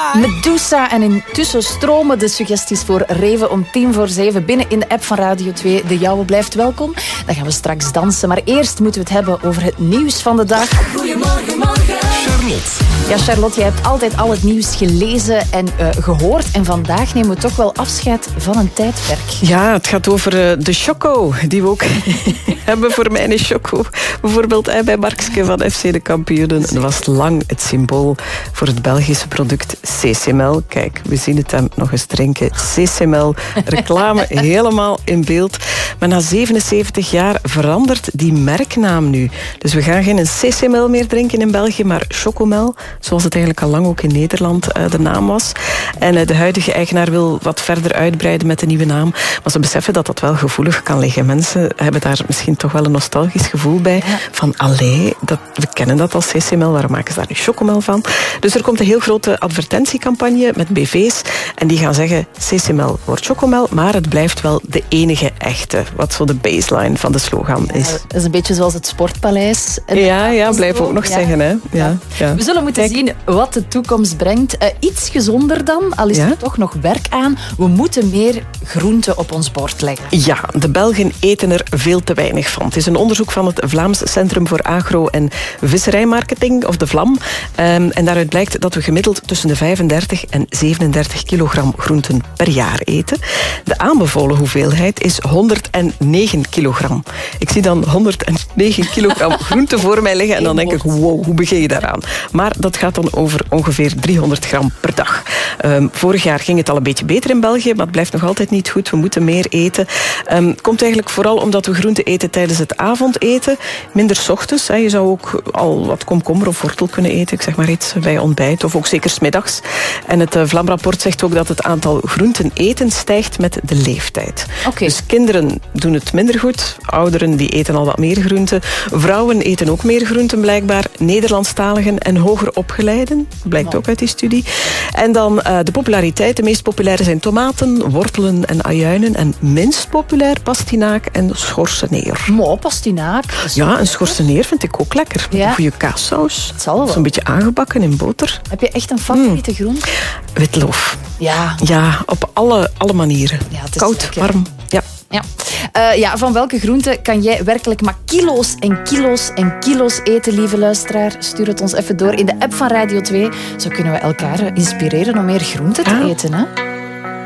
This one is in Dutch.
Medusa. En intussen stromen de suggesties voor Reven om 6:50 binnen in de app van Radio 2. De jouwe blijft welkom. Dan gaan we straks dansen. Maar eerst moeten we het hebben over het nieuws van de dag. Goedemorgen, morgen. Charlotte. Ja, Charlotte, jij hebt altijd al het nieuws gelezen en gehoord. En vandaag nemen we toch wel afscheid van een tijdperk. Ja, het gaat over de choco, die we ook hebben voor mijn choco. Bijvoorbeeld bij Markske van FC de Kampioenen. Dat was lang het symbool voor het Belgische product CCML. Kijk, we zien het hem nog eens drinken. CCML, reclame helemaal in beeld. Maar na 77 jaar verandert die merknaam nu. Dus we gaan geen CCML meer drinken in België, maar Chocomel, zoals het eigenlijk al lang ook in Nederland de naam was. En de huidige eigenaar wil wat verder uitbreiden met de nieuwe naam. Maar ze beseffen dat dat wel gevoelig kan liggen. Mensen hebben daar misschien toch wel een nostalgisch gevoel bij. Ja. Van, allee, we kennen dat als CCML, waarom maken ze daar nu Chocomel van? Dus er komt een heel grote advertentiecampagne met BV's. En die gaan zeggen, CCML wordt Chocomel, maar het blijft wel de enige echte. Wat zo de baseline van de slogan is. Dat is een beetje zoals het Sportpaleis. Ja, blijven we ook nog zeggen. Hè? Ja. We zullen moeten zien wat de toekomst brengt. Iets gezonder dan, al is er toch nog werk aan. We moeten meer groenten op ons bord leggen. Ja, de Belgen eten er veel te weinig van. Het is een onderzoek van het Vlaams Centrum voor Agro- en Visserijmarketing, of de VLAM. En daaruit blijkt dat we gemiddeld tussen de 35 en 37 kilogram groenten per jaar eten. De aanbevolen hoeveelheid is 109 kilogram. Ik zie dan 109 kilogram groenten voor mij liggen en dan denk ik, wow, hoe begin je daaraan? Maar dat gaat dan over ongeveer 300 gram per dag. Vorig jaar ging het al een beetje beter in België, maar het blijft nog altijd niet goed. We moeten meer eten. Komt eigenlijk vooral omdat we groenten eten tijdens het avondeten. Minder 's ochtends. Je zou ook al wat komkommer of wortel kunnen eten. Ik zeg maar iets bij ontbijt. Of ook zeker 's middags. En het VLAM-rapport zegt ook dat het aantal groenten eten stijgt met de leeftijd. Okay. Dus kinderen doen het minder goed. Ouderen die eten al wat meer groenten. Vrouwen eten ook meer groenten blijkbaar. Nederlandstaligen en hoger opgeleiden. Blijkt ook uit die studie. En dan de populariteit. De meest populaire zijn tomaten, wortelen en ajuinen. En minst populair pastinaak en schorseneer. Pastinaak. Ja, een schorseneer vind ik ook lekker. Met een goede kaassaus. Het zal wel. Zo'n beetje aangebakken in boter. Heb je echt een favoriete groente? Witloof. Ja. Ja, op alle manieren. Ja, het is koud, lekker. warm. Ja. Van welke groente kan jij werkelijk maar kilo's en kilo's en kilo's eten, lieve luisteraar? Stuur het ons even door in de app van Radio 2. Zo kunnen we elkaar inspireren om meer groente te eten, hè?